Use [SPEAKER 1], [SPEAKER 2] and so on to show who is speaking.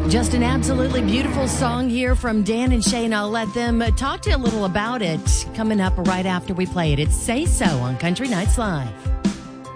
[SPEAKER 1] Just an absolutely beautiful song here from Dan and Shane. I'll let them talk to you a little about it coming up right after we play it. It's Say So on Country Nights Live.